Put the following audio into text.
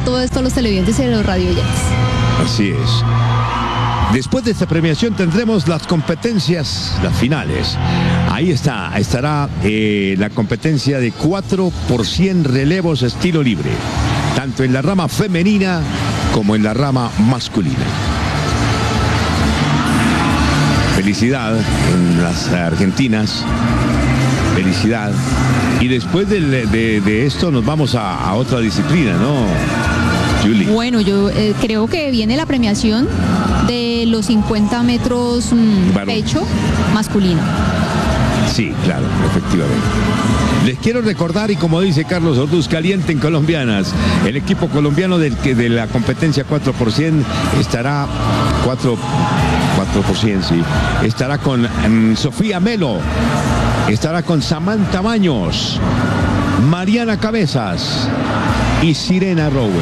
todo esto a los televidentes y a los radioyentes. Así es. Después de esta premiación tendremos las competencias, las finales. Ahí estará la competencia de 4x100 relevos estilo libre, tanto en la rama femenina como en la rama masculina. Felicidad en las argentinas, felicidad. Y después de esto nos vamos a otra disciplina, ¿no, Julie? Bueno, yo creo que viene la premiación de los 50 metros pecho masculino. Sí, claro, efectivamente. Les quiero recordar, y como dice Carlos Orduz, calienten colombianas. El equipo colombiano de la competencia 4x100 estará 4x100, sí. Estará con Sofía Melo, estará con Samantha Baños, Mariana Cabezas y Sirena Rowe.